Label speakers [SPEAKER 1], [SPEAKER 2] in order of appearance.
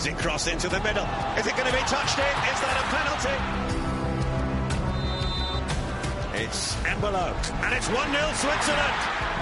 [SPEAKER 1] Amazing cross into the middle. Is it going to be touched in? Is that a penalty? It's Embolo, and it's 1-0 Switzerland.